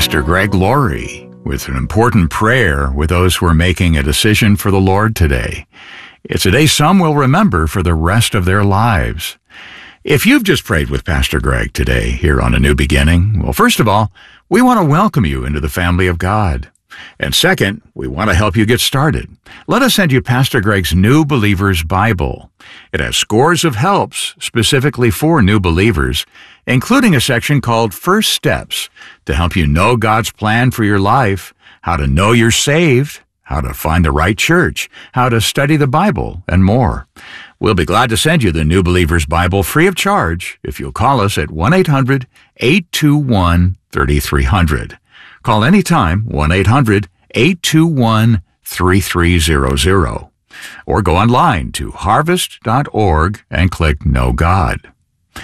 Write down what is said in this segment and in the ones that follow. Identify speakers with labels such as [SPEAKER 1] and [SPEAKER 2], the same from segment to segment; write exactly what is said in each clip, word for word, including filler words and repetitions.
[SPEAKER 1] Pastor Greg Laurie with an important prayer with those who are making a decision for the Lord today. It's a day some will remember for the rest of their lives. If you've just prayed with Pastor Greg today here on A New Beginning, well, first of all, we want to welcome you into the family of God. And second, we want to help you get started. Let us send you Pastor Greg's New Believers Bible. It has scores of helps specifically for new believers, including a section called First Steps to help you know God's plan for your life, how to know you're saved, how to find the right church, how to study the Bible, and more. We'll be glad to send you the New Believers Bible free of charge if you'll call us at one eight hundred, eight two one, three three zero zero. Call anytime, one eight hundred, eight two one, three three zero zero. Or go online to harvest dot org and click Know God.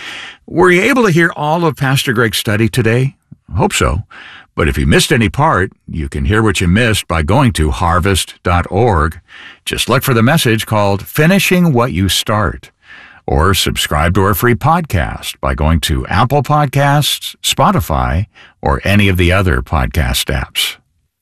[SPEAKER 1] Were you able to hear all of Pastor Greg's study today? Hope so. But if you missed any part, you can hear what you missed by going to harvest dot org. Just look for the message called Finishing What You Start. Or subscribe to our free podcast by going to Apple Podcasts, Spotify, or any of the other podcast apps.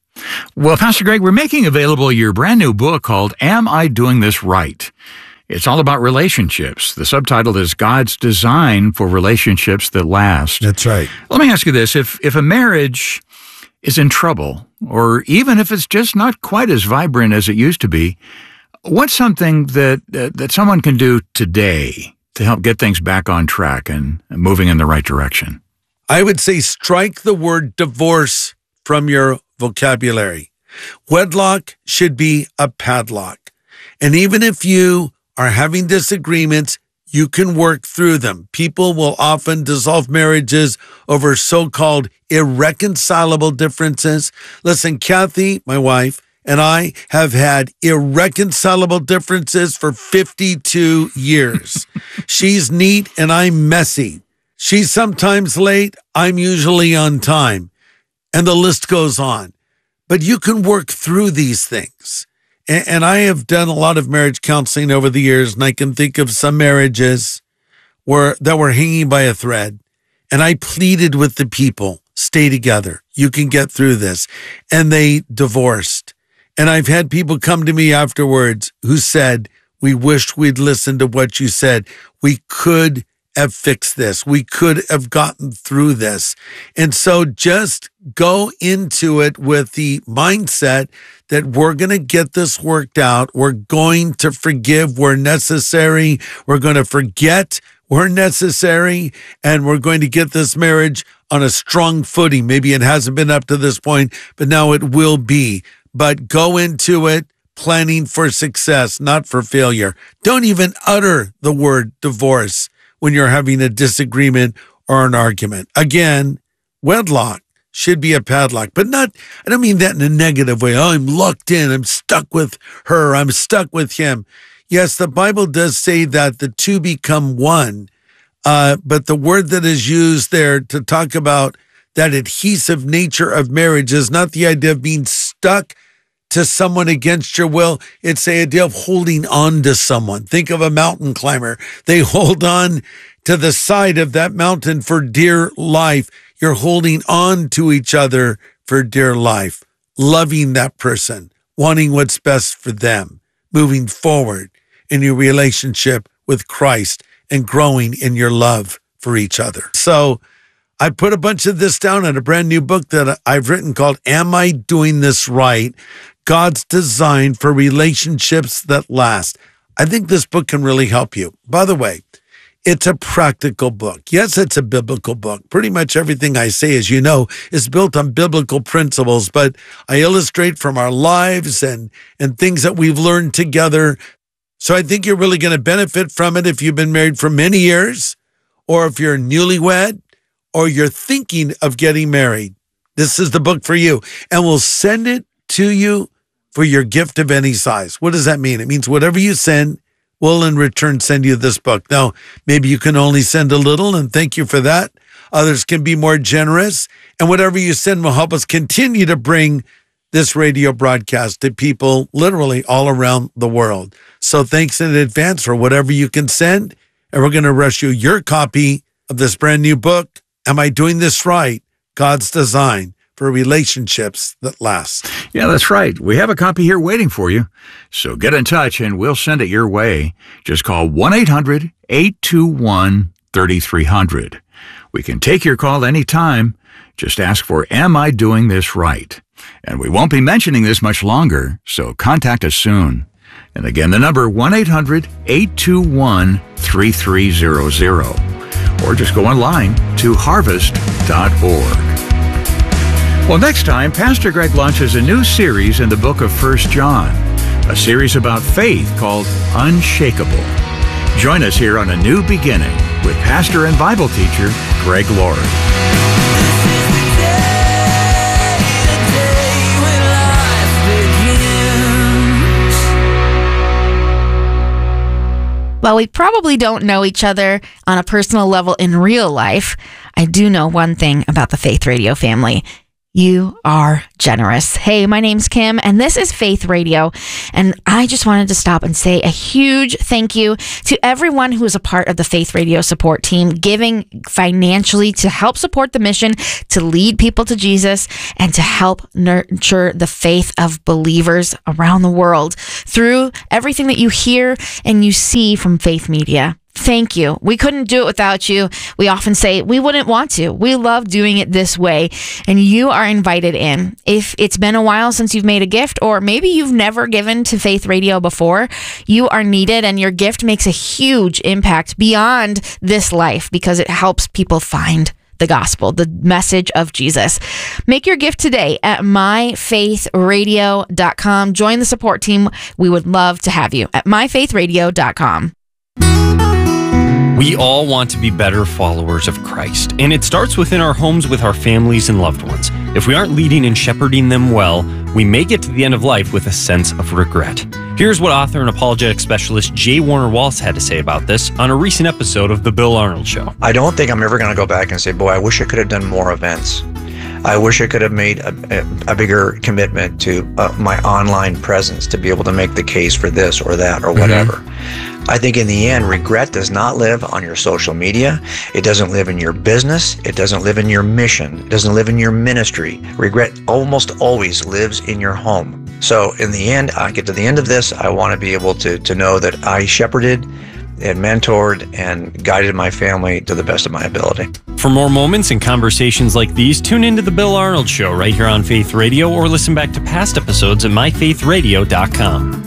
[SPEAKER 1] Well, Pastor Greg, we're making available your brand new book called Am I Doing This Right? It's all about relationships. The subtitle is God's Design for Relationships That Last.
[SPEAKER 2] That's right.
[SPEAKER 1] Let me ask you this. If, if a marriage is in trouble, or even if it's just not quite as vibrant as it used to be, what's something that, uh, that someone can do today to help get things back on track and moving in the right direction?
[SPEAKER 2] I would say strike the word divorce from your vocabulary. Wedlock should be a padlock. And even if you are having disagreements, you can work through them. People will often dissolve marriages over so-called irreconcilable differences. Listen, Kathy, my wife, and I have had irreconcilable differences for fifty-two years. She's neat and I'm messy. She's sometimes late. I'm usually on time. And the list goes on. But you can work through these things. And, and I have done a lot of marriage counseling over the years, and I can think of some marriages where that were hanging by a thread. And I pleaded with the people, stay together. You can get through this. And they divorced. And I've had people come to me afterwards who said, we wished we'd listened to what you said. We could have fixed this. We could have gotten through this. And so just go into it with the mindset that we're going to get this worked out. We're going to forgive where necessary. We're going to forget where necessary. And we're going to get this marriage on a strong footing. Maybe it hasn't been up to this point, but now it will be. But go into it planning for success, not for failure. Don't even utter the word divorce when you're having a disagreement or an argument. Again, wedlock should be a padlock, but not, I don't mean that in a negative way. Oh, I'm locked in. I'm stuck with her. I'm stuck with him. Yes, the Bible does say that the two become one, uh, but the word that is used there to talk about that adhesive nature of marriage is not the idea of being stuck to someone against your will. It's the idea of holding on to someone. Think of a mountain climber. They hold on to the side of that mountain for dear life. You're holding on to each other for dear life, loving that person, wanting what's best for them, moving forward in your relationship with Christ and growing in your love for each other. So I put a bunch of this down in a brand new book that I've written called Am I Doing This Right? God's Design for Relationships That Last. I think this book can really help you. By the way, it's a practical book. Yes, it's a biblical book. Pretty much everything I say, as you know, is built on biblical principles, but I illustrate from our lives and, and things that we've learned together. So I think you're really going to benefit from it if you've been married for many years, or if you're newlywed, or you're thinking of getting married. This is the book for you. And we'll send it to you for your gift of any size. What does that mean? It means whatever you send, we'll in return send you this book. Now, maybe you can only send a little, and thank you for that. Others can be more generous. And whatever you send will help us continue to bring this radio broadcast to people literally all around the world. So thanks in advance for whatever you can send. And we're going to rush you your copy of this brand new book, Am I Doing This Right? God's Design for relationships that last.
[SPEAKER 1] Yeah, that's right. We have a copy here waiting for you. So get in touch and we'll send it your way. Just call one eight hundred eight two one three three zero zero. We can take your call anytime. Just ask for, am I doing this right? And we won't be mentioning this much longer, so contact us soon. And again, the number one eight hundred eight two one three three zero zero. Or just go online to harvest dot org. Well, next time, Pastor Greg launches a new series in the book of First John, a series about faith called Unshakable. Join us here on A New Beginning with pastor and Bible teacher Greg Laurie.
[SPEAKER 3] While we probably don't know each other on a personal level in real life, I do know one thing about the Faith Radio family. You are generous. Hey, my name's Kim, and this is Faith Radio. And I just wanted to stop and say a huge thank you to everyone who is a part of the Faith Radio support team, giving financially to help support the mission, to lead people to Jesus, and to help nurture the faith of believers around the world through everything that you hear and you see from Faith Media. Thank you. We couldn't do it without you. We often say we wouldn't want to. We love doing it this way, and you are invited in. If it's been a while since you've made a gift, or maybe you've never given to Faith Radio before, you are needed, and your gift makes a huge impact beyond this life because it helps people find the gospel, the message of Jesus. Make your gift today at my faith radio dot com. Join the support team. We would love to have you at my faith radio dot com.
[SPEAKER 4] We all want to be better followers of Christ, and it starts within our homes with our families and loved ones. If we aren't leading and shepherding them well, we may get to the end of life with a sense of regret. Here's what author and apologetic specialist J. Warner Wallace had to say about this on a recent episode of The Bill Arnold Show.
[SPEAKER 5] I don't think I'm ever going to go back and say, boy, I wish I could have done more events. I wish I could have made a, a, a bigger commitment to uh, my online presence to be able to make the case for this or that or whatever. Mm-hmm. I think in the end, regret does not live on your social media. It doesn't live in your business. It doesn't live in your mission. It doesn't live in your ministry. Regret almost always lives in your home. So in the end, I get to the end of this, I want to be able to, to know that I shepherded and mentored and guided my family to the best of my ability.
[SPEAKER 4] For more moments and conversations like these, tune into The Bill Arnold Show right here on Faith Radio, or listen back to past episodes at my faith radio dot com.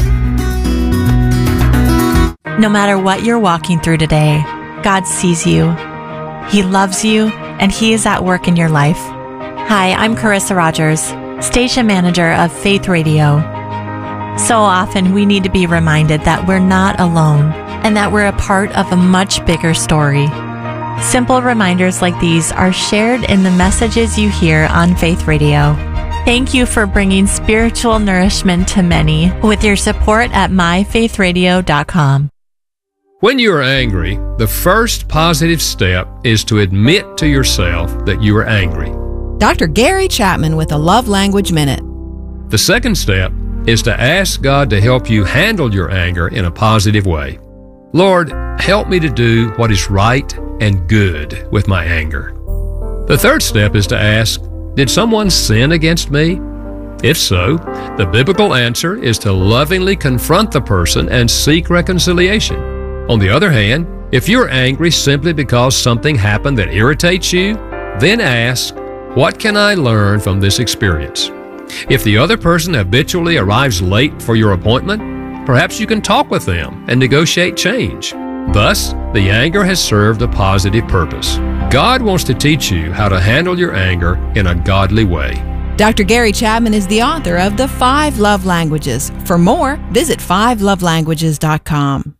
[SPEAKER 6] No matter what you're walking through today, God sees you. He loves you, and He is at work in your life. Hi, I'm Carissa Rogers, station manager of Faith Radio. So often we need to be reminded that we're not alone and that we're a part of a much bigger story. Simple reminders like these are shared in the messages you hear on Faith Radio. Thank you for bringing spiritual nourishment to many with your support at my faith radio dot com.
[SPEAKER 7] When you are angry, the first positive step is to admit to yourself that you are angry.
[SPEAKER 8] Doctor Gary Chapman with a Love Language Minute.
[SPEAKER 7] The second step is to ask God to help you handle your anger in a positive way. Lord, help me to do what is right and good with my anger. The third step is to ask, did someone sin against me? If so, the biblical answer is to lovingly confront the person and seek reconciliation. On the other hand, if you're angry simply because something happened that irritates you, then ask, what can I learn from this experience? If the other person habitually arrives late for your appointment, perhaps you can talk with them and negotiate change. Thus, the anger has served a positive purpose. God wants to teach you how to handle your anger in a godly way.
[SPEAKER 8] Doctor Gary Chapman is the author of The Five Love Languages. For more, visit five love languages dot com.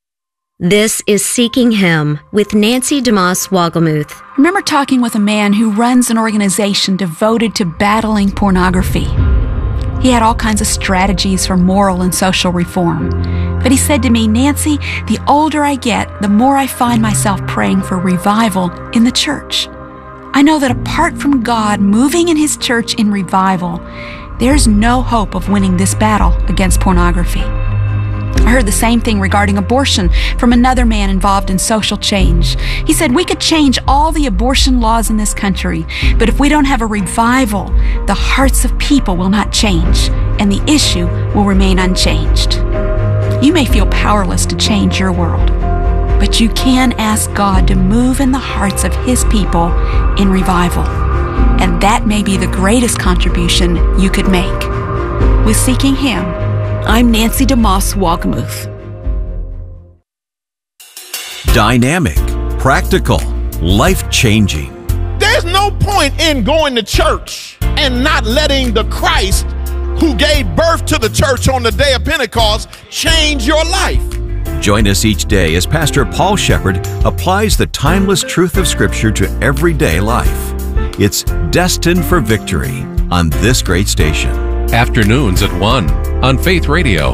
[SPEAKER 9] This is Seeking Him with Nancy DeMoss Wogelmuth.
[SPEAKER 10] I remember talking with a man who runs an organization devoted to battling pornography. He had all kinds of strategies for moral and social reform. But he said to me, Nancy, the older I get, the more I find myself praying for revival in the church. I know that apart from God moving in His church in revival, there's no hope of winning this battle against pornography. I heard the same thing regarding abortion from another man involved in social change. He said, we could change all the abortion laws in this country, but if we don't have a revival, the hearts of people will not change, and the issue will remain unchanged. You may feel powerless to change your world, but you can ask God to move in the hearts of His people in revival. And that may be the greatest contribution you could make. With Seeking Him, I'm Nancy DeMoss Wogmuth.
[SPEAKER 11] Dynamic, practical, life-changing.
[SPEAKER 12] There's no point in going to church and not letting the Christ who gave birth to the church on the day of Pentecost change your life.
[SPEAKER 11] Join us each day as Pastor Paul Shepherd applies the timeless truth of Scripture to everyday life. It's Destined for Victory on this great station.
[SPEAKER 13] Afternoons at one on Faith Radio.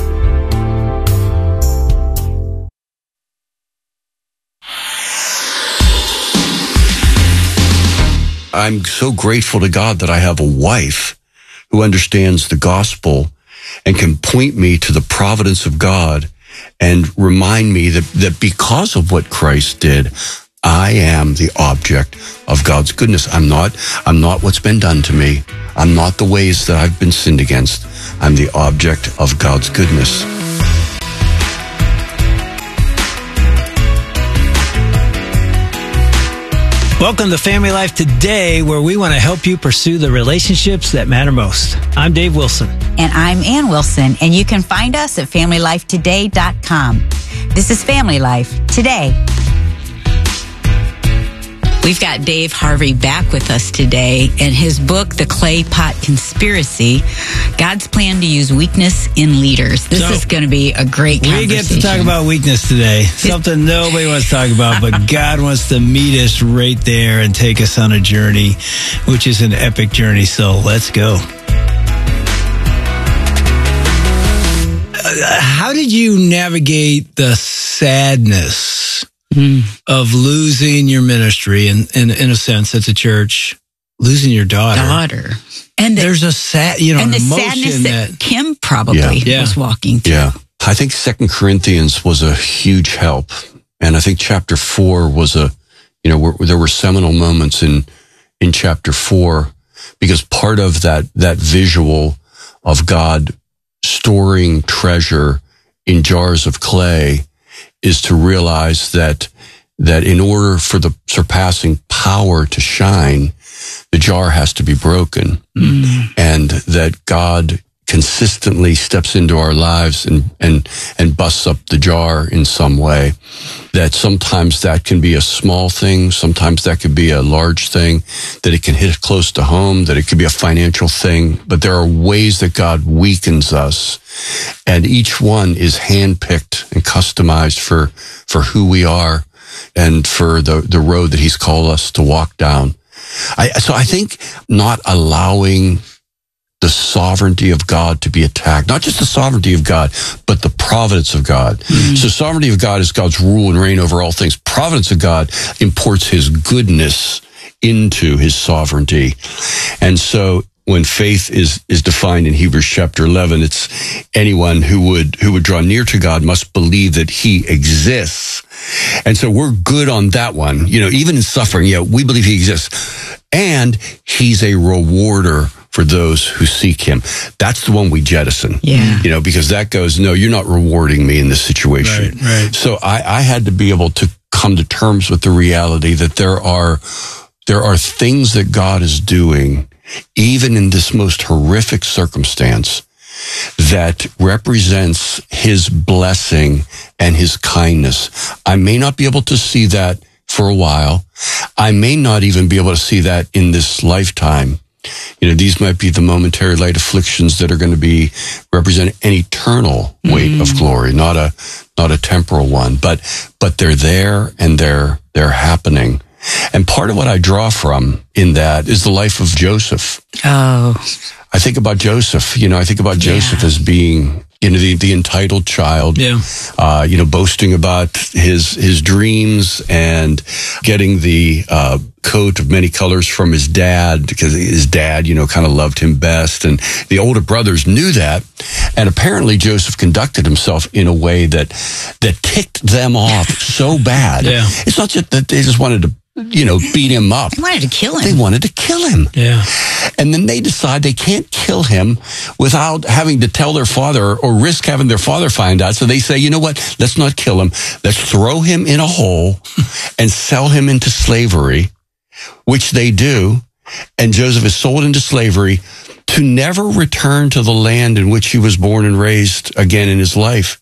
[SPEAKER 14] I'm so grateful to God that I have a wife who understands the gospel and can point me to the providence of God and remind me that, that because of what Christ did, I am the object of God's goodness. I'm not, I'm not what's been done to me. I'm not the ways that I've been sinned against. I'm the object of God's goodness.
[SPEAKER 15] Welcome to Family Life Today, where we want to help you pursue the relationships that matter most. I'm Dave Wilson.
[SPEAKER 16] And I'm Ann Wilson, and you can find us at family life today dot com. This is Family Life Today. We've got Dave Harvey back with us today, and his book, The Clay Pot Conspiracy, God's Plan to Use Weakness in Leaders. This so, is going to be a great conversation.
[SPEAKER 15] We get to talk about weakness today, something nobody wants to talk about, but God wants to meet us right there and take us on a journey, which is an epic journey, so let's go. Uh, how did you navigate the sadness Mm. of losing your ministry, and in, in, in a sense, at the church, losing your daughter.
[SPEAKER 16] Daughter. And the,
[SPEAKER 15] there's a sad, you know,
[SPEAKER 16] and
[SPEAKER 15] an
[SPEAKER 16] the
[SPEAKER 15] emotion
[SPEAKER 16] sadness that, that Kim probably
[SPEAKER 14] yeah.
[SPEAKER 16] was walking through.
[SPEAKER 14] Yeah. I think Second Corinthians was a huge help. And I think chapter four was a, you know, where, where there were seminal moments in, in chapter four, because part of that, that visual of God storing treasure in jars of clay is to realize that, that in order for the surpassing power to shine, the jar has to be broken. Mm. And that God consistently steps into our lives and, and, and busts up the jar in some way. That sometimes that can be a small thing, sometimes that could be a large thing, that it can hit close to home, that it could be a financial thing. But there are ways that God weakens us, and each one is handpicked and customized for, for who we are and for the, the road that He's called us to walk down. I, so I think not allowing the sovereignty of God to be attacked, not just the sovereignty of God, but the providence of God. Mm-hmm. So sovereignty of God is God's rule and reign over all things. Providence of God imports His goodness into His sovereignty. And so when faith is, is defined in Hebrews chapter eleven, it's anyone who would, who would draw near to God must believe that He exists. And so we're good on that one. You know, even in suffering, yeah, we believe He exists. And He's a rewarder for those who seek Him. That's the one we jettison.
[SPEAKER 16] Yeah.
[SPEAKER 14] You know, because that goes, no, you're not rewarding me in this situation.
[SPEAKER 15] Right, right.
[SPEAKER 14] So I, I had to be able to come to terms with the reality that there are, there are things that God is doing, even in this most horrific circumstance, that represents His blessing and His kindness. I may not be able to see that for a while. I may not even be able to see that in this lifetime. You know, these might be the momentary light afflictions that are going to be represent an eternal weight mm. of glory, not a not a temporal one. But but they're there and they're they're happening. And part of what I draw from in that is the life of Joseph.
[SPEAKER 16] Oh.
[SPEAKER 14] I think about Joseph, you know, I think about Joseph yeah. as being You know, the, the entitled child,
[SPEAKER 15] yeah.
[SPEAKER 14] uh, you know, boasting about his his dreams and getting the uh, coat of many colors from his dad because his dad, you know, kind of loved him best. And the older brothers knew that. And apparently Joseph conducted himself in a way that that ticked them off so bad.
[SPEAKER 15] Yeah.
[SPEAKER 14] It's not just that they just wanted to, you know, beat him up.
[SPEAKER 16] They wanted to kill him.
[SPEAKER 14] They wanted to kill him.
[SPEAKER 15] Yeah.
[SPEAKER 14] And then they decide they can't kill him without having to tell their father or risk having their father find out. So they say, you know what? Let's not kill him. Let's throw him in a hole and sell him into slavery, which they do. And Joseph is sold into slavery to never return to the land in which he was born and raised again in his life.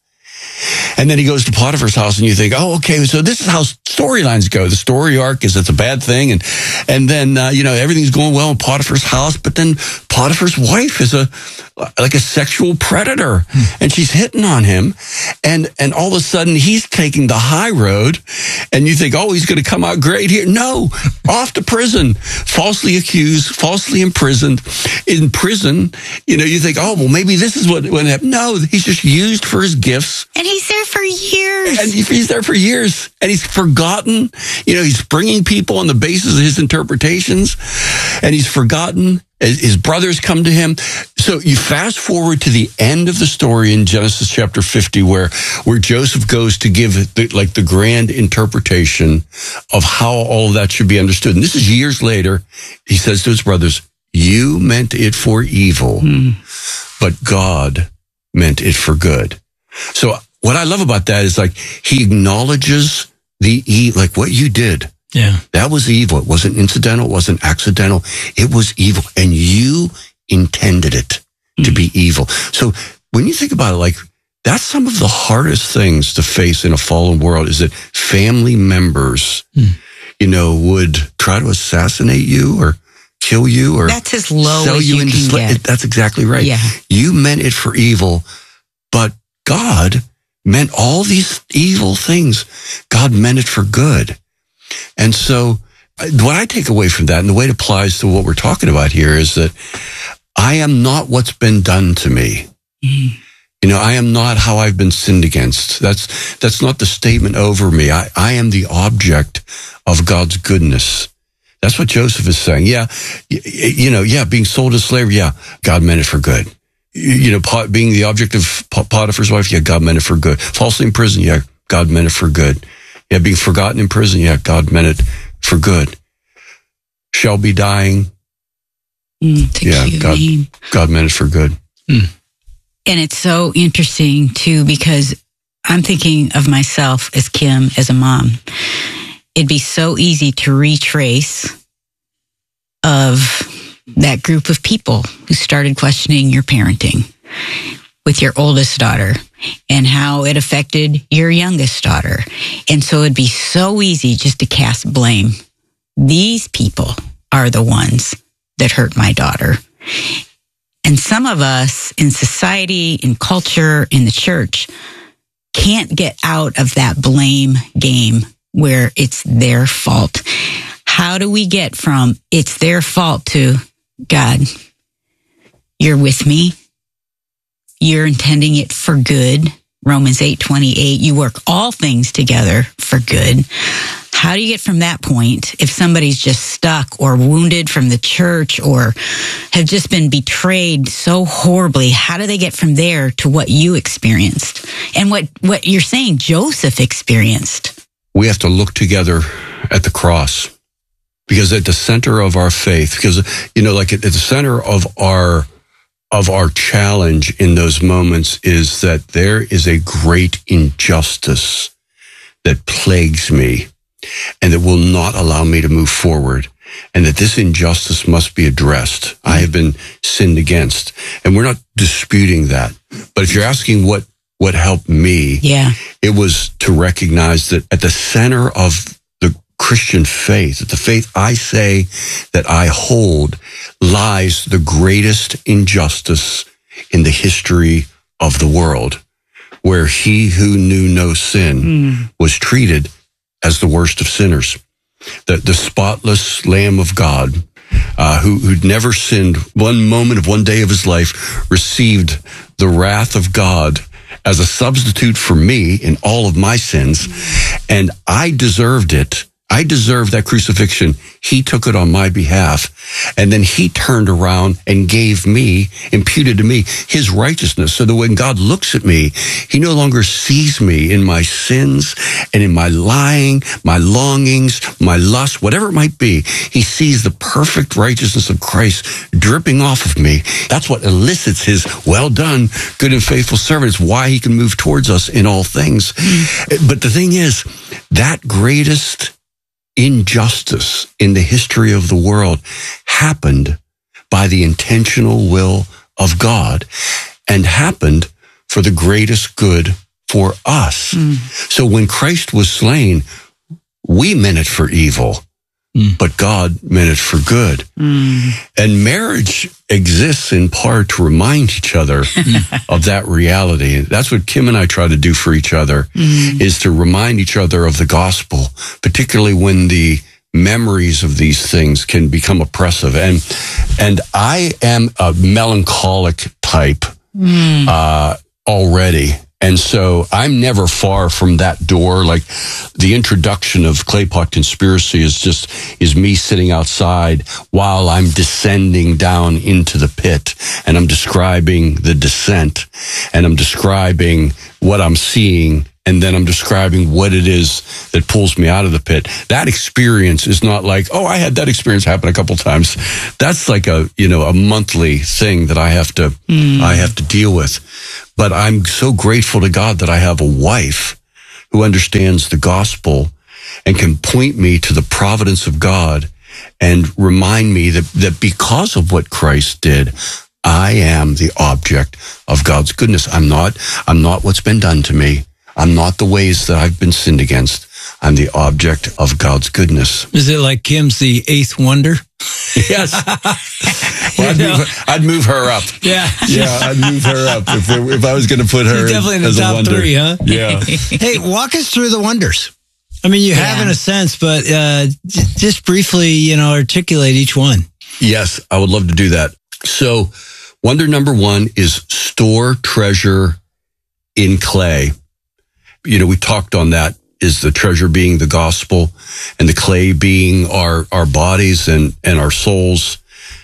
[SPEAKER 14] And then he goes to Potiphar's house, and you think, oh, okay, so this is how storylines go. The story arc is it's a bad thing, and and then uh, you know everything's going well in Potiphar's house, but then Potiphar's wife is a like a sexual predator, and she's hitting on him, and and all of a sudden he's taking the high road, and you think, oh, he's going to come out great here. No, off to prison, falsely accused, falsely imprisoned. In prison, you know, you think, oh, well, maybe this is what what happened. No, he's just used for his gifts.
[SPEAKER 16] And he's there for years.
[SPEAKER 14] And he's there for years. And he's forgotten. You know, he's bringing people on the basis of his interpretations. And he's forgotten. His brothers come to him. So you fast forward to the end of the story in Genesis chapter fifty, where, where Joseph goes to give the, like the grand interpretation of how all of that should be understood. And this is years later. He says to his brothers, you meant it for evil, hmm. but God meant it for good. So what I love about that is like he acknowledges the e like what you did.
[SPEAKER 15] Yeah.
[SPEAKER 14] That was evil. It wasn't incidental. It wasn't accidental. It was evil. And you intended it mm. to be evil. So when you think about it, like that's some of the hardest things to face in a fallen world is that family members, mm. you know, would try to assassinate you or kill you or
[SPEAKER 16] that's as low
[SPEAKER 14] sell
[SPEAKER 16] as
[SPEAKER 14] you,
[SPEAKER 16] you
[SPEAKER 14] into
[SPEAKER 16] can
[SPEAKER 14] sla-
[SPEAKER 16] get.
[SPEAKER 14] That's exactly right.
[SPEAKER 16] Yeah.
[SPEAKER 14] You meant it for evil, but God meant all these evil things. God meant it for good. And so what I take away from that, and the way it applies to what we're talking about here, is that I am not what's been done to me. Mm. You know, I am not how I've been sinned against. That's that's not the statement over me. I, I am the object of God's goodness. That's what Joseph is saying. Yeah, you, you know, yeah, being sold as slavery, yeah, God meant it for good. You, you know, pot, being the object of Potiphar's wife, yeah, God meant it for good. Falsely in prison, yeah, God meant it for good. Yeah, being forgotten in prison, yeah, God meant it for good. Shelby dying,
[SPEAKER 16] mm,
[SPEAKER 14] yeah, God, God meant it for good.
[SPEAKER 16] Mm. And it's so interesting, too, because I'm thinking of myself as Kim, as a mom. It'd be so easy to retrace of that group of people who started questioning your parenting with your oldest daughter and how it affected your youngest daughter. And so it'd be so easy just to cast blame. These people are the ones that hurt my daughter. And some of us in society, in culture, in the church, can't get out of that blame game where it's their fault. How do we get from it's their fault to God, you're with me? You're intending it for good. Romans eight twenty-eight, you work all things together for good. How do you get from that point if somebody's just stuck or wounded from the church or have just been betrayed so horribly? How do they get from there to what you experienced and what, what you're saying Joseph experienced?
[SPEAKER 14] We have to look together at the cross, because at the center of our faith, because, you know, like at the center of our of our challenge in those moments is that there is a great injustice that plagues me and that will not allow me to move forward, and that this injustice must be addressed. I have been sinned against, and we're not disputing that. But if you're asking what what helped me,
[SPEAKER 16] yeah,
[SPEAKER 14] it was to recognize that at the center of the Christian faith, that the faith I say that I hold, lies the greatest injustice in the history of the world, where he who knew no sin mm. was treated as the worst of sinners. The, the spotless Lamb of God uh, who, who'd never sinned, one moment of one day of his life, received the wrath of God as a substitute for me in all of my sins. And I deserved it. I deserved that crucifixion. He took it on my behalf. And then he turned around and gave me, imputed to me, his righteousness. So that when God looks at me, he no longer sees me in my sins and in my lying, my longings, my lust, whatever it might be. He sees the perfect righteousness of Christ dripping off of me. That's what elicits his well done, good and faithful servant. It's why he can move towards us in all things. But the thing is, that greatest injustice in the history of the world happened by the intentional will of God and happened for the greatest good for us. Mm. So when Christ was slain, we meant it for evil, mm. but God meant it for good. Mm. And marriage exists in part to remind each other of that reality. That's what Kim and I try to do for each other, mm. is to remind each other of the gospel, particularly when the memories of these things can become oppressive. And and I am a melancholic type mm. uh, already. And so I'm never far from that door. Like the introduction of Claypot Conspiracy is just, is me sitting outside while I'm descending down into the pit, and I'm describing the descent, and I'm describing what I'm seeing, and then I'm describing what it is that pulls me out of the pit. That experience is not like, oh, I had that experience happen a couple times. That's like a, you know, a monthly thing that I have to, mm. I have to deal with. But I'm so grateful to God that I have a wife who understands the gospel and can point me to the providence of God and remind me that, that because of what Christ did, I am the object of God's goodness. I'm not, I'm not what's been done to me. I'm not the ways that I've been sinned against. I'm the object of God's goodness.
[SPEAKER 15] Is it like Kim's the eighth wonder?
[SPEAKER 14] Yes. Well, I'd, move, I'd move her up.
[SPEAKER 15] Yeah.
[SPEAKER 14] Yeah, I'd move her up if, if I was going to put her
[SPEAKER 15] She's definitely in the
[SPEAKER 14] as
[SPEAKER 15] top
[SPEAKER 14] a wonder.
[SPEAKER 15] three, huh?
[SPEAKER 14] Yeah.
[SPEAKER 15] Hey, walk us through the wonders. I mean, you yeah. have in a sense, but uh, j- just briefly, you know, articulate each one.
[SPEAKER 14] Yes, I would love to do that. So, wonder number one is store treasure in clay. You know, we talked on that. Is the treasure being the gospel and the clay being our, our bodies and, and our souls.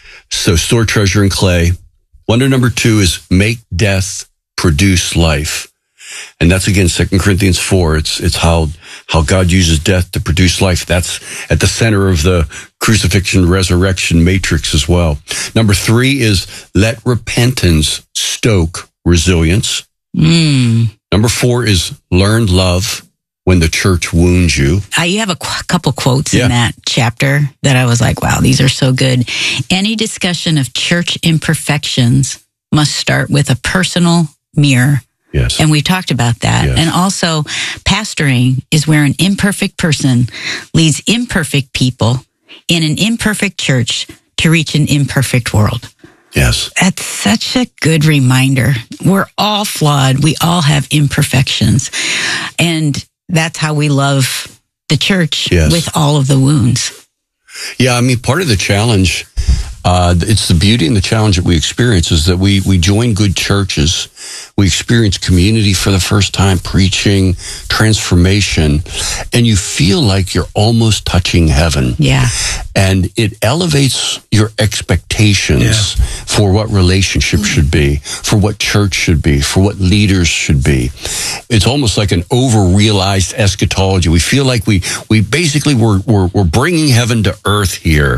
[SPEAKER 14] So store treasure in clay. Wonder number two is make death produce life. And that's again, Second Corinthians four. It's, it's how, how God uses death to produce life. That's at the center of the crucifixion, resurrection matrix as well. Number three is let repentance stoke resilience.
[SPEAKER 16] Mm.
[SPEAKER 14] Number four is learn love when the church wounds you.
[SPEAKER 16] Uh, you have a qu- couple quotes
[SPEAKER 14] yeah.
[SPEAKER 16] in that chapter that I was like, wow, these are so good. Any discussion of church imperfections must start with a personal mirror.
[SPEAKER 14] Yes.
[SPEAKER 16] And we talked about that.
[SPEAKER 14] Yes.
[SPEAKER 16] And also, pastoring is where an imperfect person leads imperfect people in an imperfect church to reach an imperfect world.
[SPEAKER 14] Yes.
[SPEAKER 16] That's such a good reminder. We're all flawed. We all have imperfections. And that's how we love the church
[SPEAKER 14] yes.
[SPEAKER 16] with all of the wounds.
[SPEAKER 14] Yeah, I mean, part of the challenge, uh, it's the beauty and the challenge that we experience is that we, we join good churches. We experience community for the first time, preaching, transformation, and you feel like you're almost touching heaven.
[SPEAKER 16] Yeah.
[SPEAKER 14] And it elevates your expectations yeah. for what relationship should be, for what church should be, for what leaders should be. It's almost like an over-realized eschatology. We feel like we we basically we're, we're, we're bringing heaven to earth here.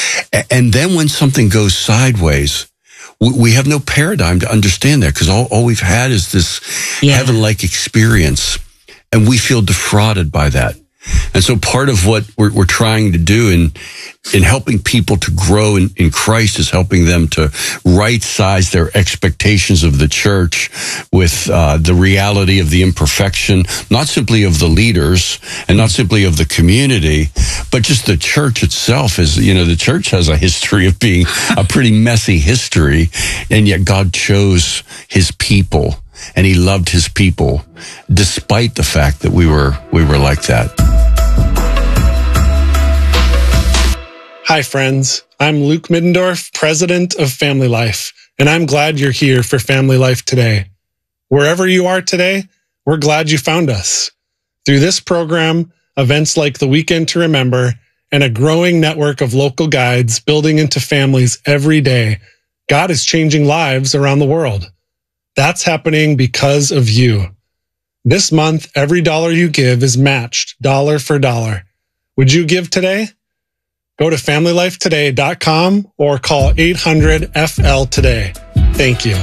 [SPEAKER 14] And then when something goes sideways, we have no paradigm to understand that because all, all we've had is this yeah. heaven-like experience, and we feel defrauded by that. And so part of what we're, we're trying to do in in helping people to grow in, in Christ is helping them to right-size their expectations of the church with uh, the reality of the imperfection, not simply of the leaders and not simply of the community, but just the church itself. Is, you know, the church has a history of being a pretty messy history, and yet God chose his people. And he loved his people, despite the fact that we were we were like that.
[SPEAKER 17] Hi, friends. I'm Luke Middendorf, president of Family Life, and I'm glad you're here for Family Life today. Wherever you are today, we're glad you found us. Through this program, events like the Weekend to Remember, and a growing network of local guides building into families every day, God is changing lives around the world. That's happening because of you. This month, every dollar you give is matched dollar for dollar. Would you give today? Go to family life today dot com or call eight hundred F L today. Thank you.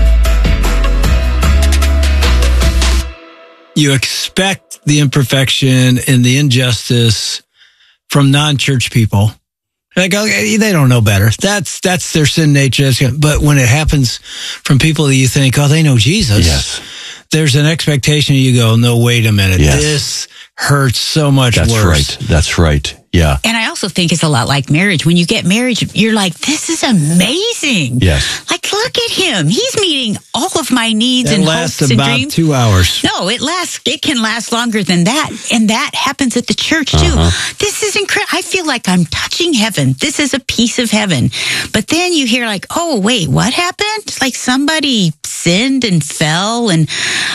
[SPEAKER 15] You expect the imperfection and the injustice from non-church people. Like, okay, they don't know better. That's that's their sin nature. But when it happens from people that you think, oh, they know Jesus,
[SPEAKER 14] yes,
[SPEAKER 15] there's an expectation. You go, no, wait a minute.
[SPEAKER 14] Yes.
[SPEAKER 15] This hurts so much
[SPEAKER 14] That's
[SPEAKER 15] worse.
[SPEAKER 14] right. That's right. Yeah.
[SPEAKER 16] And I also think it's a lot like marriage. When you get married, you're like, this is amazing.
[SPEAKER 14] Yes.
[SPEAKER 16] Like, look at him. He's meeting all of my needs
[SPEAKER 15] That
[SPEAKER 16] and
[SPEAKER 15] lasts
[SPEAKER 16] hopes and
[SPEAKER 15] about
[SPEAKER 16] dreams.
[SPEAKER 15] two hours.
[SPEAKER 16] No, it lasts. It can last longer than that. And that happens at the church, too.
[SPEAKER 14] Uh-huh.
[SPEAKER 16] This is incredible. I feel like I'm touching heaven. This is a piece of heaven. But then you hear like, oh, wait, what happened? Like somebody sinned and fell, and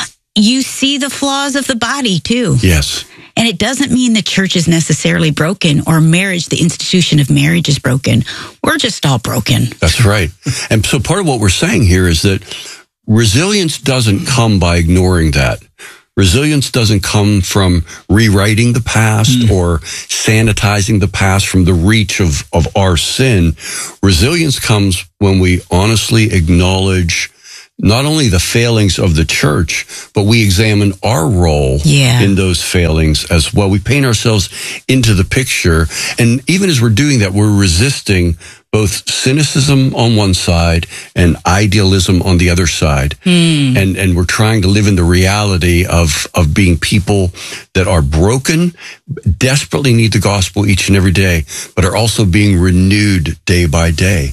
[SPEAKER 16] you see the flaws of the body, too.
[SPEAKER 14] Yes.
[SPEAKER 16] And it doesn't mean the church is necessarily broken or marriage, the institution of marriage is broken. We're just all broken.
[SPEAKER 14] That's right. And so part of what we're saying here is that resilience doesn't come by ignoring that. Resilience doesn't come from rewriting the past mm. or sanitizing the past from the reach of, of our sin. Resilience comes when we honestly acknowledge not only the failings of the church, but we examine our role
[SPEAKER 16] yeah.
[SPEAKER 14] in those failings as well. We paint ourselves into the picture. And even as we're doing that, we're resisting both cynicism on one side and idealism on the other side.
[SPEAKER 16] Mm.
[SPEAKER 14] And, and we're trying to live in the reality of, of being people that are broken, desperately need the gospel each and every day, but are also being renewed day by day.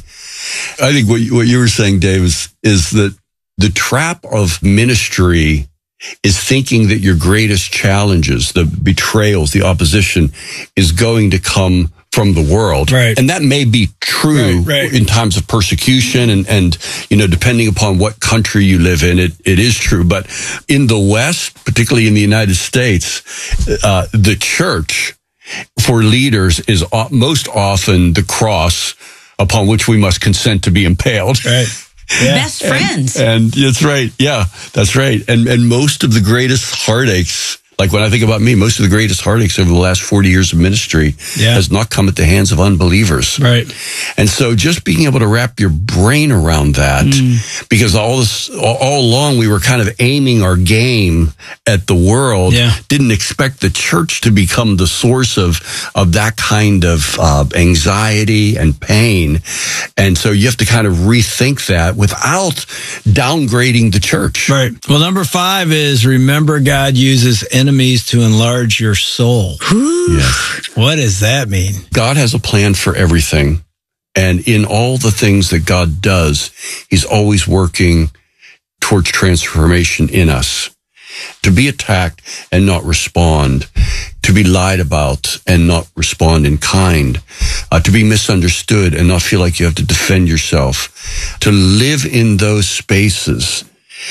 [SPEAKER 14] I think what you, what you were saying, Dave, is, is that the trap of ministry is thinking that your greatest challenges, the betrayals, the opposition, is going to come from the world.
[SPEAKER 15] Right.
[SPEAKER 14] And that may be true
[SPEAKER 15] right, right.
[SPEAKER 14] in times of persecution and, and, you know, depending upon what country you live in, it, it is true. But in the West, particularly in the United States, uh, the church for leaders is most often the cross upon which we must consent to be impaled.
[SPEAKER 15] Right. Yeah.
[SPEAKER 16] Best friends.
[SPEAKER 14] And, and that's right. Yeah, that's right. And and most of the greatest heartaches, like when I think about me, most of the greatest heartaches over the last forty years of ministry
[SPEAKER 15] yeah.
[SPEAKER 14] has not come at the hands of unbelievers.
[SPEAKER 15] Right.
[SPEAKER 14] And so just being able to wrap your brain around that, mm. because all this, all, all along we were kind of aiming our game at the world,
[SPEAKER 15] yeah.
[SPEAKER 14] didn't expect the church to become the source of, of that kind of uh, anxiety and pain. And so you have to kind of rethink that without downgrading the church.
[SPEAKER 15] Right. Well, number five is remember God uses enemies to enlarge your soul.
[SPEAKER 14] Yes.
[SPEAKER 15] What does that mean?
[SPEAKER 14] God has a plan for everything. And in all the things that God does, he's always working towards transformation in us. To be attacked and not respond, to be lied about and not respond in kind, uh, to be misunderstood and not feel like you have to defend yourself, to live in those spaces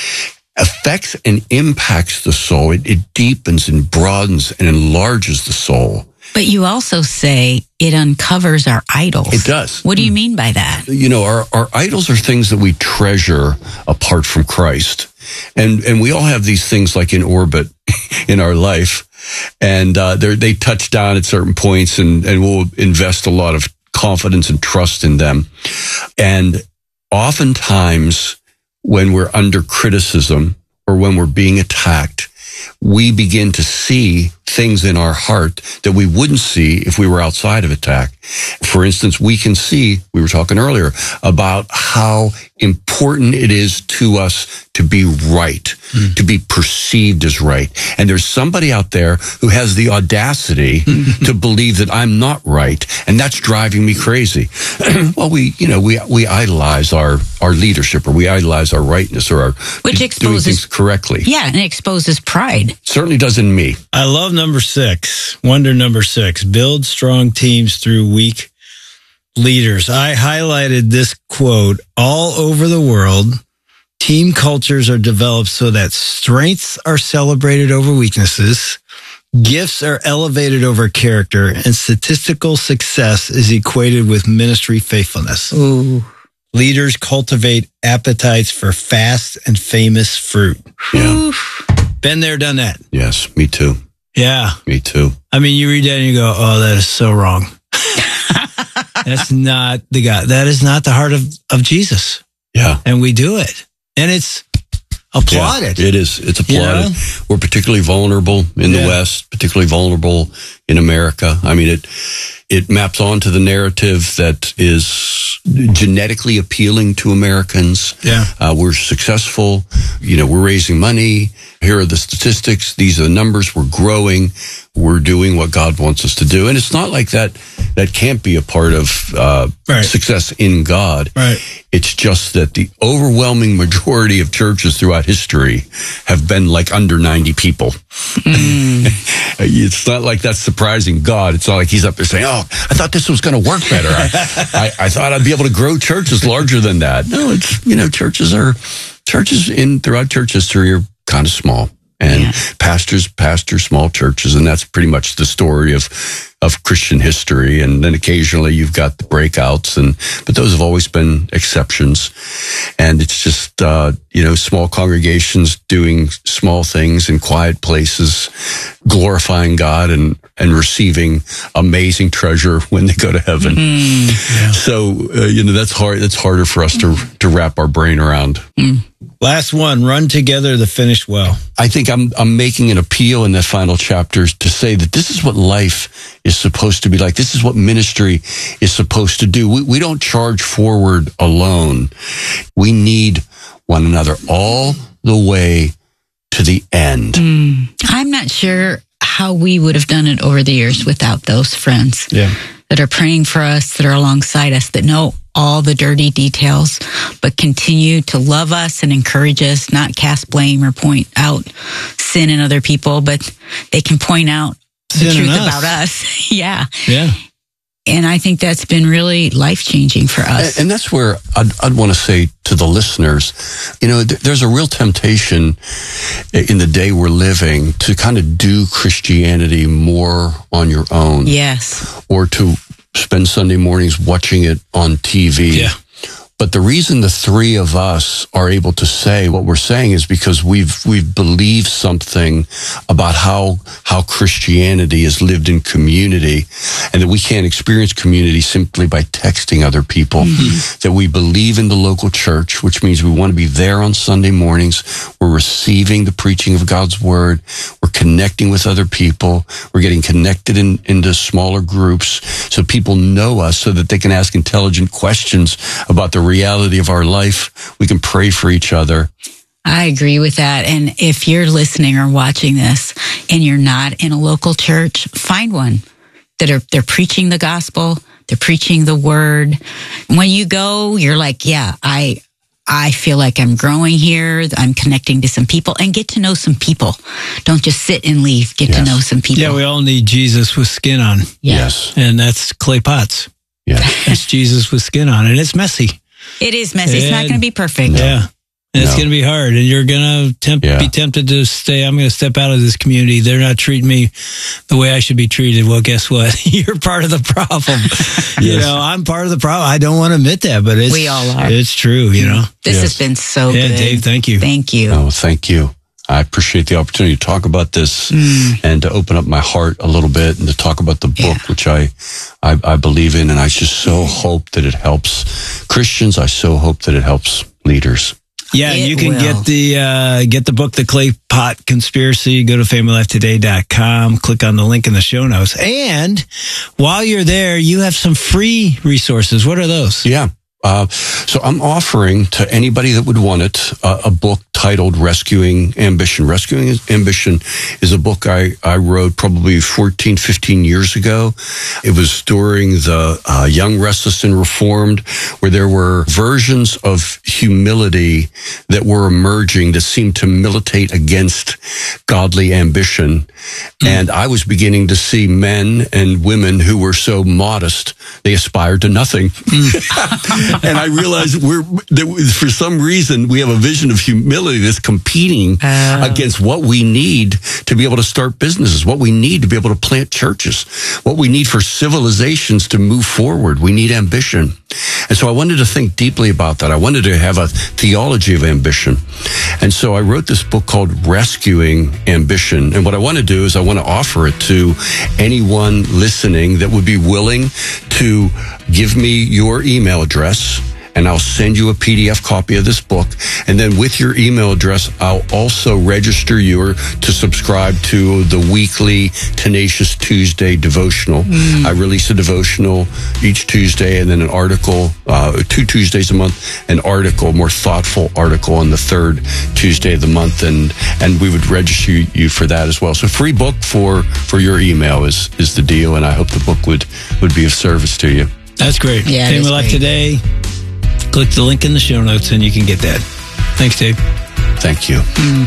[SPEAKER 14] affects and impacts the soul. It, it deepens and broadens and enlarges the soul.
[SPEAKER 16] But you also say it uncovers our idols.
[SPEAKER 14] It does.
[SPEAKER 16] What do you mean by that?
[SPEAKER 14] You know, our, our idols are things that we treasure apart from Christ. And and we all have these things like in orbit in our life. And uh, they touch down at certain points and, and we'll invest a lot of confidence and trust in them. And oftentimes when we're under criticism or when we're being attacked, we begin to see things in our heart that we wouldn't see if we were outside of attack. For instance, we can see, we were talking earlier, about how important it is to us to be right, mm. to be perceived as right. And there's somebody out there who has the audacity to believe that I'm not right, and that's driving me crazy. Well, we, you know, we we idolize our, our leadership, or we idolize our rightness, or our
[SPEAKER 16] Which
[SPEAKER 14] doing
[SPEAKER 16] exposes,
[SPEAKER 14] things correctly.
[SPEAKER 16] Yeah, and it exposes pride.
[SPEAKER 14] Certainly does in me.
[SPEAKER 15] I love number six, wonder number six, build strong teams through weak leaders. I highlighted this quote: all over the world, team cultures are developed so that strengths are celebrated over weaknesses, gifts are elevated over character, and statistical success is equated with ministry faithfulness.
[SPEAKER 16] Ooh.
[SPEAKER 15] Leaders cultivate appetites for fast and famous fruit.
[SPEAKER 14] Yeah.
[SPEAKER 15] Been there, done that.
[SPEAKER 14] Yes, me too.
[SPEAKER 15] Yeah.
[SPEAKER 14] Me too.
[SPEAKER 15] I mean, you read that and you go, oh, that is so wrong. That's not the God. That is not the heart of, of Jesus.
[SPEAKER 14] Yeah.
[SPEAKER 15] And we do it. And it's applauded.
[SPEAKER 14] Yeah, it is. It's applauded.
[SPEAKER 15] You know?
[SPEAKER 14] We're particularly vulnerable in
[SPEAKER 15] Yeah.
[SPEAKER 14] the West, particularly vulnerable in America. I mean, it it maps onto the narrative that is genetically appealing to Americans.
[SPEAKER 15] Yeah.
[SPEAKER 14] Uh, we're successful. You know, we're raising money. Here are the statistics. These are the numbers. We're growing. We're doing what God wants us to do. And it's not like that that can't be a part of uh,
[SPEAKER 15] Right.
[SPEAKER 14] success in God.
[SPEAKER 15] Right.
[SPEAKER 14] It's just that the overwhelming majority of churches throughout history have been like under ninety people.
[SPEAKER 16] Mm.
[SPEAKER 14] It's not like that's surprising God. It's not like he's up there saying, oh, I thought this was going to work better. I, I, I thought I'd be able to grow churches larger than that. No, it's, you know, churches are, churches in throughout church history are kind of small. And
[SPEAKER 16] Yeah.
[SPEAKER 14] pastors pastor small churches, and that's pretty much the story of of Christian history. And then occasionally you've got the breakouts, and but those have always been exceptions. And it's just uh, you know, small congregations doing small things in quiet places, glorifying God and and receiving amazing treasure when they go to heaven.
[SPEAKER 16] Mm.
[SPEAKER 15] Yeah.
[SPEAKER 14] So uh, you know, that's hard. That's harder for us to to wrap our brain around.
[SPEAKER 16] Mm.
[SPEAKER 15] Last one, run together to finish well.
[SPEAKER 14] I think I'm I'm making an appeal in that final chapter to say that this is what life is supposed to be like. This is what ministry is supposed to do. We we don't charge forward alone. We need one another all the way to the end.
[SPEAKER 16] Mm. I'm not sure how we would have done it over the years without those friends
[SPEAKER 15] Yeah.
[SPEAKER 16] that are praying for us, that are alongside us, that know all the dirty details, but continue to love us and encourage us, not cast blame or point out sin in other people, but they can point out the
[SPEAKER 15] Sin in
[SPEAKER 16] truth
[SPEAKER 15] us.
[SPEAKER 16] about us. Yeah.
[SPEAKER 15] Yeah.
[SPEAKER 16] And I think that's been really life-changing for us.
[SPEAKER 14] And, and that's where I'd, I'd want to say to the listeners, you know, th- there's a real temptation in the day we're living to kind of do Christianity more on your own.
[SPEAKER 16] Yes.
[SPEAKER 14] Or to spend Sunday mornings watching it on T V.
[SPEAKER 15] Yeah.
[SPEAKER 14] But the reason the three of us are able to say what we're saying is because we've we've believed something about how how Christianity is lived in community, and that we can't experience community simply by texting other people. Mm-hmm. That we believe in the local church, which means we want to be there on Sunday mornings. We're receiving the preaching of God's word. We're connecting with other people. We're getting connected in, into smaller groups so people know us, so that they can ask intelligent questions about the reality of our life. We can pray for each other.
[SPEAKER 16] I agree with that. And if you're listening or watching this and you're not in a local church, find one that are they're preaching the gospel, they're preaching the word. When you go, you're like, yeah, I I feel like I'm growing here. I'm connecting to some people, and get to know some people. Don't just sit and leave. Get
[SPEAKER 14] Yes.
[SPEAKER 16] to know some people.
[SPEAKER 15] Yeah, we all need Jesus with skin on.
[SPEAKER 14] Yes.
[SPEAKER 15] And that's clay pots.
[SPEAKER 14] Yeah.
[SPEAKER 15] It's Jesus with skin on, and it's messy.
[SPEAKER 16] It is messy. It's not
[SPEAKER 15] And-
[SPEAKER 16] going to be perfect.
[SPEAKER 15] Yeah. And it's
[SPEAKER 14] No.
[SPEAKER 15] going to be hard, and you're going to tempt,
[SPEAKER 14] Yeah.
[SPEAKER 15] be tempted to stay. I'm going to step out of this community. They're not treating me the way I should be treated. Well, guess what? You're part of the problem. You
[SPEAKER 14] Yes.
[SPEAKER 15] know, I'm part of the problem. I don't want to admit that, but it's,
[SPEAKER 16] We all are.
[SPEAKER 15] It's true, you know.
[SPEAKER 16] This
[SPEAKER 14] Yes.
[SPEAKER 16] has been so
[SPEAKER 15] Yeah,
[SPEAKER 16] good.
[SPEAKER 15] Dave, thank you.
[SPEAKER 16] Thank you.
[SPEAKER 14] Oh, thank you. I appreciate the opportunity to talk about this
[SPEAKER 16] Mm.
[SPEAKER 14] and to open up my heart a little bit and to talk about the book,
[SPEAKER 16] Yeah.
[SPEAKER 14] which I, I, I believe in. And I just so hope that it helps Christians. I so hope that it helps leaders.
[SPEAKER 15] Yeah,
[SPEAKER 16] It
[SPEAKER 15] you can
[SPEAKER 16] will.
[SPEAKER 15] get the uh, get the book, The Clay Pot Conspiracy. Go to family life today dot com. Click on the link in the show notes. And while you're there, you have some free resources. What are those?
[SPEAKER 14] Yeah. Uh, so I'm offering to anybody that would want it uh, a book titled Rescuing Ambition. Rescuing Ambition is a book I, I wrote probably fourteen, fifteen years ago. It was during the uh, Young, Restless, and Reformed, where there were versions of humility that were emerging that seemed to militate against godly ambition. Mm. And I was beginning to see men and women who were so modest, they aspired to nothing. Mm. And I realized we're, that for some reason, we have a vision of humility that's competing uh. against what we need to be able to start businesses, what we need to be able to plant churches, what we need for civilizations to move forward. We need ambition. And so I wanted to think deeply about that. I wanted to have a theology of ambition. And so I wrote this book called Rescuing Ambition. And what I want to do is I want to offer it to anyone listening that would be willing to give me your email address, and I'll send you a P D F copy of this book. And then with your email address, I'll also register you or to subscribe to the weekly Tenacious Tuesday devotional. Mm. I release a devotional each Tuesday and then an article, uh, two Tuesdays a month, an article, more thoughtful article on the third Tuesday of the month. And, and we would register you for that as well. So free book for, for your email is, is the deal. And I hope the book would, would be of service to you.
[SPEAKER 15] That's great.
[SPEAKER 16] Yeah,
[SPEAKER 15] Family Life Today. Click the link in the show notes and you can get that. Thanks, Dave.
[SPEAKER 14] Thank you.
[SPEAKER 15] Mm.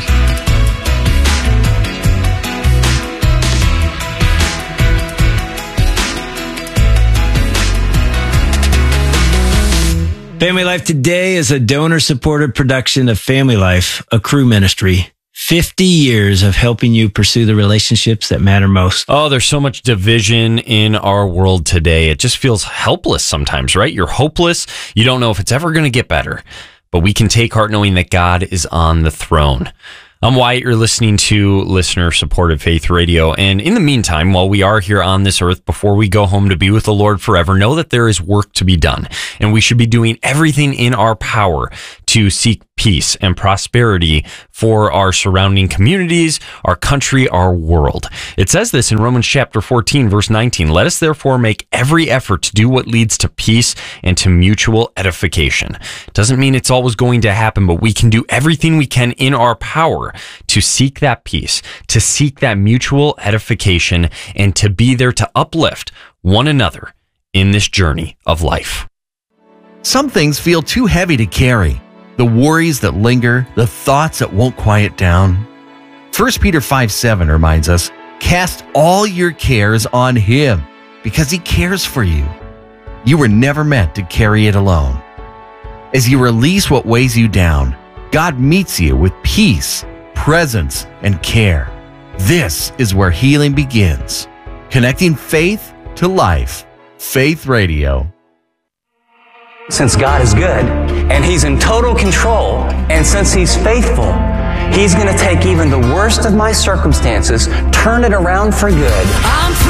[SPEAKER 15] Family Life Today is a donor-supported production of Family Life, a Cru ministry. fifty years of helping you pursue the relationships that matter most.
[SPEAKER 4] Oh, there's so much division in our world today. It just feels helpless sometimes, right? You're hopeless. You don't know if it's ever going to get better. But we can take heart knowing that God is on the throne. I'm Wyatt. You're listening to listener-supported Faith Radio. And in the meantime, while we are here on this earth, before we go home to be with the Lord forever, know that there is work to be done. And we should be doing everything in our power to seek peace and prosperity for our surrounding communities, our country, our world. It says this in Romans chapter fourteen, verse nineteen. Let us therefore make every effort to do what leads to peace and to mutual edification. Doesn't mean it's always going to happen, but we can do everything we can in our power to seek that peace, to seek that mutual edification, and to be there to uplift one another in this journey of life.
[SPEAKER 18] Some things feel too heavy to carry. The worries that linger, the thoughts that won't quiet down. First Peter five seven reminds us, cast all your cares on Him because He cares for you. You were never meant to carry it alone. As you release what weighs you down, God meets you with peace, presence, and care. This is where healing begins. Connecting faith to life. Faith Radio.
[SPEAKER 19] Since God is good and He's in total control, and since He's faithful, He's going to take even the worst of my circumstances, turn it around for good. I'm